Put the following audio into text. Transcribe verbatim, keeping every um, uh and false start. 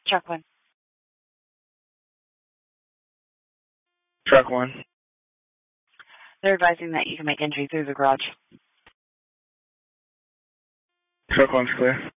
Truck one. Truck one. They're advising that you can make entry through the garage. Truck one's clear.